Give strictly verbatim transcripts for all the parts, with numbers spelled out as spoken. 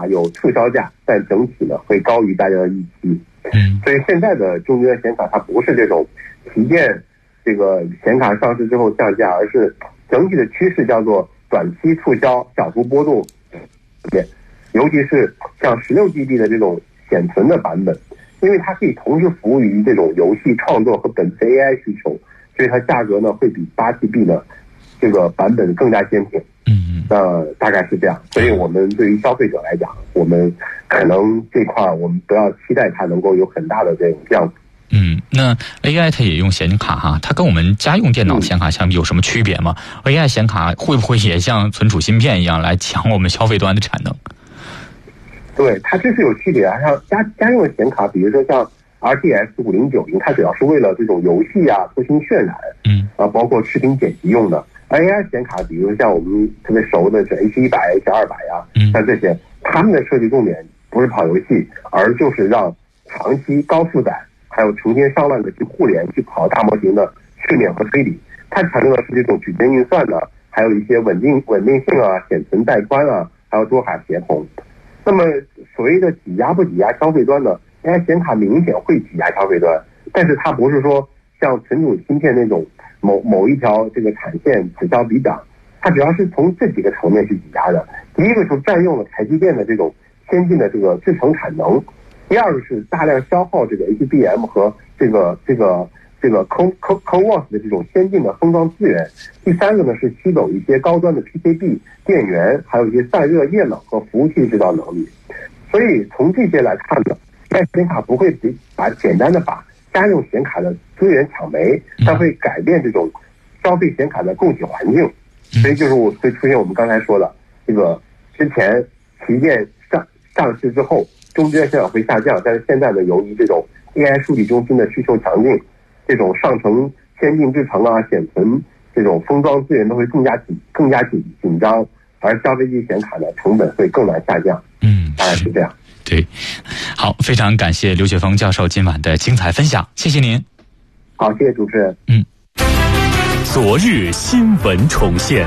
有促销价，但整体呢会高于大家的预期。 嗯， 所以现在的中金显卡它不是这种旗舰这个显卡上市之后降价，而是整体的趋势叫做短期促销、小幅波动。尤其是像十六 G B 的这种显存的版本，因为它可以同时服务于这种游戏创作和本次 A I 需求，所以它价格呢会比八 G B 的这个版本更加坚挺。 嗯， 呃，大概是这样。所以我们对于消费者来讲，我们可能这块我们不要期待它能够有很大的这种降幅。 嗯，那 A I 它也用显卡哈，它跟我们家用电脑显卡相比有什么区别吗？ A I 显卡会不会也像存储芯片一样来抢我们消费端的产能？ 对，它这是有区别啊。像家家用的显卡，比如说像 R T X 五零九零，它主要是为了这种游戏啊、图形渲染， 嗯啊，包括视频剪辑用的。A I 显卡，比如像我们特别熟的是 H 一百、H 二百呀，像这些，他们的设计重点不是跑游戏，而就是让长期高负载，还有成千上万个去互联去跑大模型的训练和推理。它强调的是这种矩阵运算呢，还有一些稳定稳定性啊、显存带宽啊，还有多卡协同。那么所谓的挤压不挤压消费端呢 ？A I 显卡明显会挤压消费端，但是它不是说像存储芯片那种某某一条这个产线此消彼长，它主要是从这几个层面去挤压的。第一个是占用了台积电的这种先进的这个制程产能，第二个是大量消耗这个 H B M 和这个这个这个 Co Co Co W O S 的这种先进的封装资源，第三个呢是吸走一些高端的 P C B 电源，还有一些散热、液冷和服务器制造能力。所以从这些来看呢 ，A I 显卡不会把简单的把家用显卡的资源抢没，它会改变这种消费显卡的供给环境。所以就是我会出现我们刚才说的这个之前旗舰上上市之后，中间显卡会下降，但是现在呢，由于这种 A I 数据中心的需求强劲，这种上层先进制程啊、显存这种封装资源都会更加紧、更加紧紧张，而消费级显卡的成本会更难下降。 嗯， 大概是这样。 对，好，非常感谢刘雪峰教授今晚的精彩分享，谢谢您。 好，谢谢主持人。 嗯。 昨日新闻重现，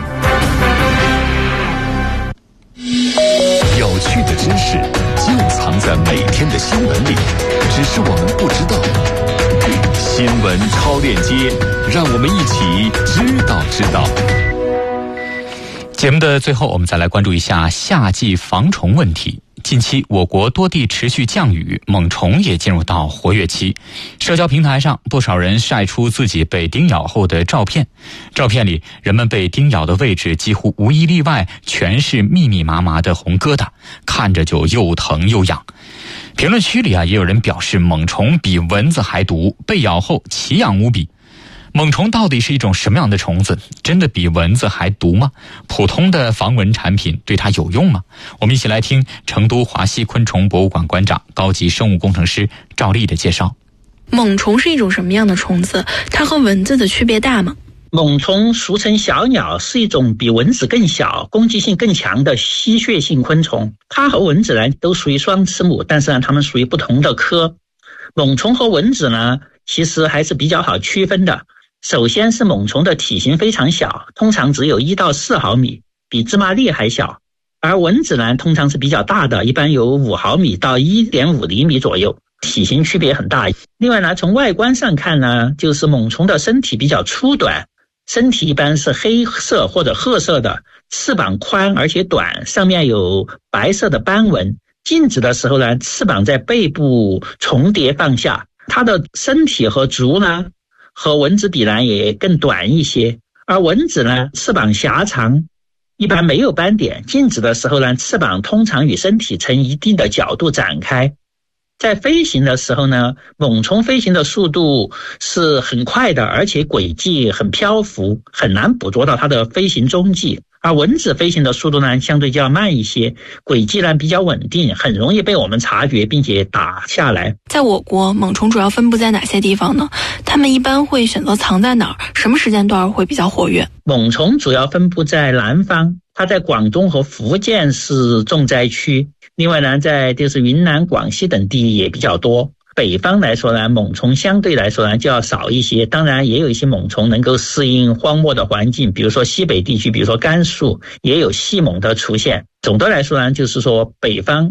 有趣的知识就藏在每天的新闻里，只是我们不知道。新闻超链接，让我们一起知道知道。 节目的最后，我们再来关注一下夏季防虫问题。近期我国多地持续降雨，猛虫也进入到活跃期。社交平台上不少人晒出自己被叮咬后的照片，照片里人们被叮咬的位置几乎无一例外全是密密麻麻的红疙瘩，看着就又疼又痒。评论区里啊，也有人表示猛虫比蚊子还毒，被咬后奇痒无比。猛虫到底是一种什么样的虫子？真的比蚊子还毒吗？普通的防蚊产品对它有用吗？我们一起来听成都华西昆虫博物馆馆长、高级生物工程师赵丽的介绍。 猛虫是一种什么样的虫子？它和蚊子的区别大吗？ 猛虫俗称小鸟，是一种比蚊子更小、攻击性更强的吸血性昆虫。它和蚊子呢都属于双翅目，但是呢它们属于不同的科。猛虫和蚊子呢其实还是比较好区分的。首先是猛虫的体型非常小，通常只有一到四毫米，比芝麻粒还小。而蚊子呢通常是比较大的，一般有五毫米到 一点五厘米左右，体型区别很大。另外呢，从外观上看呢，就是猛虫的身体比较粗短，身体一般是黑色或者褐色的，翅膀宽而且短，上面有白色的斑纹。静止的时候呢，翅膀在背部重叠放下。它的身体和足呢和蚊子比呢也更短一些，而蚊子呢翅膀狭长，一般没有斑点。静止的时候呢，翅膀通常与身体呈一定的角度展开。在飞行的时候呢，猛虫飞行的速度是很快的，而且轨迹很漂浮，很难捕捉到它的飞行踪迹。而蚊子飞行的速度呢相对较慢一些，轨迹呢比较稳定，很容易被我们察觉并且打下来。 在我国，猛虫主要分布在哪些地方呢？它们一般会选择藏在哪儿？什么时间段会比较活跃？ 猛虫主要分布在南方，它在广东和福建是重灾区。另外呢，在就是云南、广西等地也比较多。北方来说呢，猛虫相对来说呢就要少一些，当然也有一些猛虫能够适应荒漠的环境，比如说西北地区，比如说甘肃也有细猛的出现。总的来说呢，就是说北方